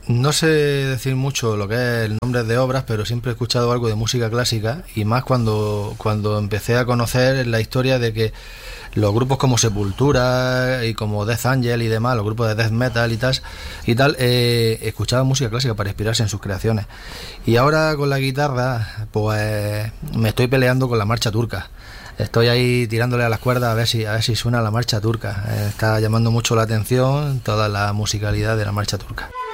No sé decir mucho lo que es el nombre de obras, pero siempre he escuchado algo de música clásica, y más cuando empecé a conocer la historia de que los grupos como Sepultura y como Death Angel y demás, los grupos de death metal y tal, escuchaban música clásica para inspirarse en sus creaciones. Y ahora con la guitarra, pues me estoy peleando con la marcha turca. Estoy ahí tirándole a las cuerdas a ver si suena la marcha turca. Está llamando mucho la atención toda la musicalidad de la marcha turca.